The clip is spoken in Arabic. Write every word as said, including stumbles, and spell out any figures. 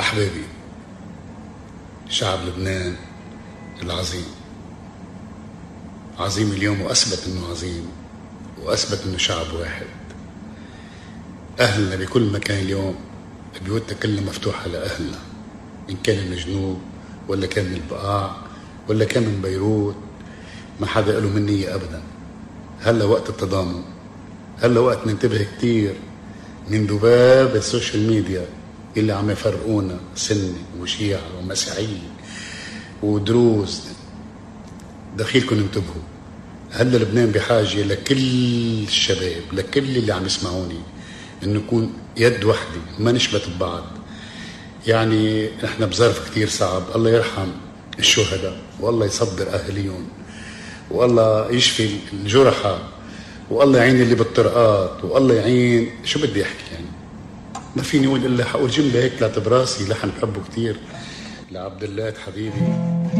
أحبابي، شعب لبنان العظيم عظيم اليوم، وأثبت أنه عظيم، وأثبت أنه شعب واحد. أهلنا بكل مكان اليوم، بيوتنا كلها مفتوحة لأهلنا، إن كان من الجنوب ولا كان من البقاع ولا كان من بيروت، ما حدا قاله مني أبدا. هلا وقت التضامن، هلا وقت ننتبه كتير من ذباب السوشيال ميديا اللي عم يفرقونا سني وشيعة ومسيحية ودروز. دخيلكم انتبهوا، هلا لبنان بحاجة لكل الشباب، لكل اللي عم يسمعوني، انه نكون يد وحدة، ما نشبت ببعض. يعني نحن بظرف كتير صعب، الله يرحم الشهداء والله يصبر اهليهم والله يشفي الجرحى والله يعين اللي بالطرقات والله يعين. شو بدي احكي يعني؟ ما فيني اقول الا حقول جمله هيك طلعت براسي، لحن بحبه كتير لعبد الله حبيبي.